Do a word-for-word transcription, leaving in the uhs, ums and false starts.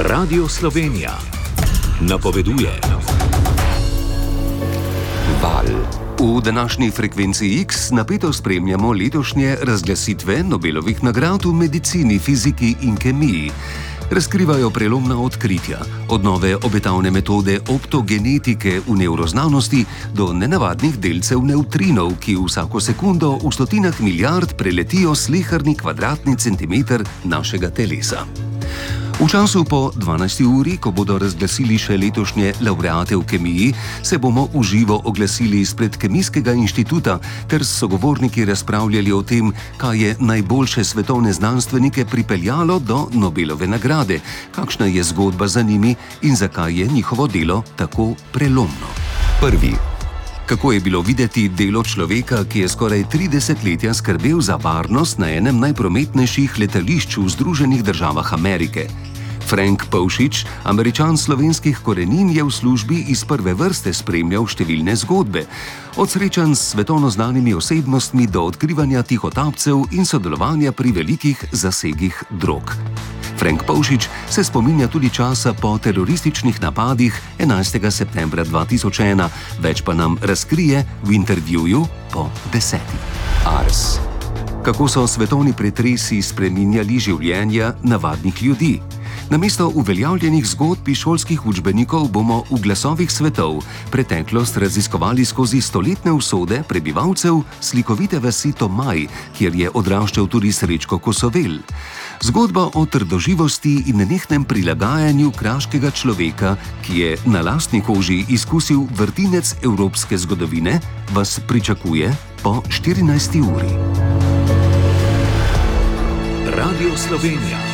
Radio Slovenija napoveduje. Val. V današnji frekvenci X napeto spremljamo letošnje razglasitve Nobelovih nagrad v medicini, fiziki in kemiji. Razkrivajo prelomna odkritja, od nove obetavne metode optogenetike v nevroznanosti do nenavadnih delcev nevtrinov, ki vsako sekundo v stotinah milijard preletijo sleherni kvadratni centimeter našega telesa. V času po dvanajsti uri, ko bodo razglasili še letošnje lavreate v kemiji, se bomo v živo oglasili izpred Kemijskega inštituta ter s sogovorniki razpravljali o tem, kaj je najboljše svetovne znanstvenike pripeljalo do Nobelove nagrade, kakšna je zgodba za njimi in zakaj je njihovo delo tako prelomno. Prvi. Kako je bilo videti delo človeka, ki je skoraj tri desetletja skrbel za varnost na enem najprometnejših letališč v Združenih državah Amerike? Frank Pavšič, Američan slovenskih korenin, je v službi iz prve vrste spremljal številne zgodbe, od srečanj s svetovno znanimi osebnostmi do odkrivanja tihotapcev in sodelovanja pri velikih zasegih drog. Frank Pavšič se spominja tudi časa po terorističnih napadih enajstega septembra dva tisoč ena, več pa nam razkrije v intervjuju po deseti. Ars. Kako so svetovni pretresi spreminjali življenja navadnih ljudi? Namesto uveljavljenih zgodb iz šolskih učbenikov bomo v glasovih svetov preteklost raziskovali skozi stoletne usode prebivalcev slikovite vasi Tomaj, kjer je odraščal tudi Srečko Kosovel. Zgodba o trdoživosti in nenehnem prilagajanju kraškega človeka, ki je na lastni koži izkusil vrtinec evropske zgodovine, vas pričakuje po štirinajsti uri. Radio Slovenija.